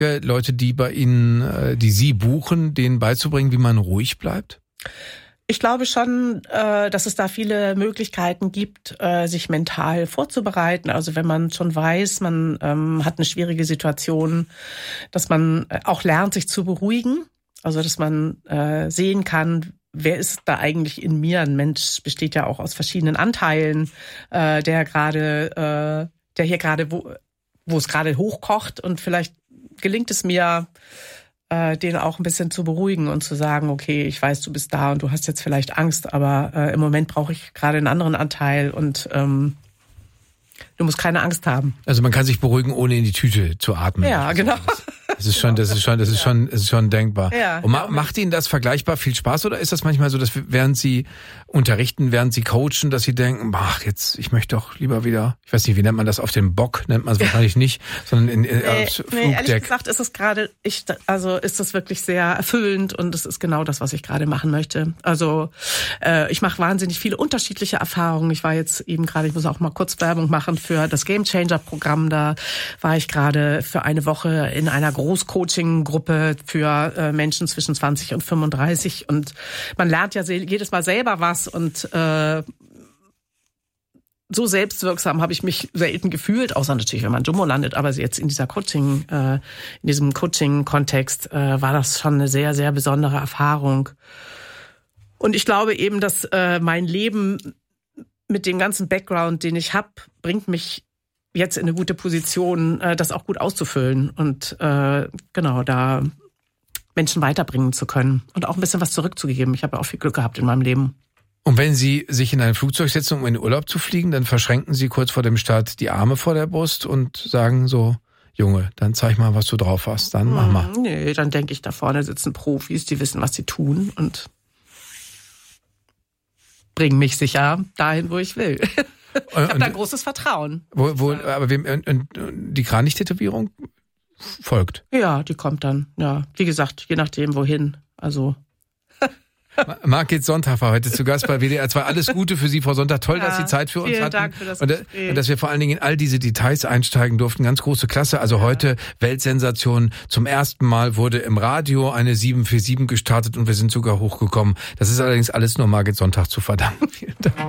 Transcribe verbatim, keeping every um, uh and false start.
Leute, die bei Ihnen, die Sie buchen, denen beizubringen, wie man ruhig bleibt? Ich glaube schon, dass es da viele Möglichkeiten gibt, sich mental vorzubereiten. Also wenn man schon weiß, man hat eine schwierige Situation, dass man auch lernt, sich zu beruhigen. Also dass man sehen kann, wer ist da eigentlich in mir? Ein Mensch besteht ja auch aus verschiedenen Anteilen, der gerade, der hier gerade, wo, wo es gerade hochkocht, und vielleicht gelingt es mir, äh, den auch ein bisschen zu beruhigen und zu sagen, okay, ich weiß, du bist da und du hast jetzt vielleicht Angst, aber äh, im Moment brauche ich gerade einen anderen Anteil und ähm, du musst keine Angst haben. Also man kann sich beruhigen, ohne in die Tüte zu atmen. Ja, genau. Das ist schon, das ist schon, das ist schon, das ist schon denkbar. Ja, und ma- macht Ihnen das vergleichbar viel Spaß, oder ist das manchmal so, dass während Sie unterrichten, während Sie coachen, dass Sie denken, ach, jetzt, ich möchte doch lieber wieder, ich weiß nicht, wie nennt man das, auf den Bock, nennt man es wahrscheinlich nicht, sondern in, in nee, aufs nee, Flugdeck. Ehrlich gesagt ist es gerade, ich, also ist das wirklich sehr erfüllend, und es ist genau das, was ich gerade machen möchte. Also äh, ich mache wahnsinnig viele unterschiedliche Erfahrungen. Ich war jetzt eben gerade, ich muss auch mal kurz Werbung machen für das Game Changer Programm. Da war ich gerade für eine Woche in einer Großcoaching-Gruppe für äh, Menschen zwischen zwanzig und fünfunddreißig, und man lernt ja jedes Mal selber was, und äh, so selbstwirksam habe ich mich selten gefühlt, außer natürlich, wenn man Jumbo landet, aber jetzt in dieser Coaching, äh, in diesem Coaching-Kontext äh, war das schon eine sehr, sehr besondere Erfahrung. Und ich glaube eben, dass äh, mein Leben mit dem ganzen Background, den ich habe, bringt mich jetzt in eine gute Position, das auch gut auszufüllen und äh, genau da Menschen weiterbringen zu können und auch ein bisschen was zurückzugeben. Ich habe auch viel Glück gehabt in meinem Leben. Und wenn Sie sich in ein Flugzeug setzen, um in den Urlaub zu fliegen, dann verschränken Sie kurz vor dem Start die Arme vor der Brust und sagen so, Junge, dann zeig mal, was du drauf hast, dann mach mal. Nee, dann denke ich, da vorne sitzen Profis, die wissen, was sie tun, und bringen mich sicher dahin, wo ich will. Ich habe da großes Vertrauen. Wo, wo, aber wem, und, und die Kranich-Tätowierung folgt? Ja, die kommt dann. Ja, wie gesagt, je nachdem, wohin. Also. Margit Sonntag war heute zu Gast bei W D R zwei. Alles Gute für Sie, Frau Sonntag. Toll, ja, dass Sie Zeit für uns vielen hatten. Dank für das und, Gespräch. Und dass wir vor allen Dingen in all diese Details einsteigen durften. Ganz große Klasse. Also ja. Heute Weltsensation. Zum ersten Mal wurde im Radio eine sieben vier sieben gestartet und wir sind sogar hochgekommen. Das ist allerdings alles nur Margit Sonntag zu verdanken. Vielen Dank.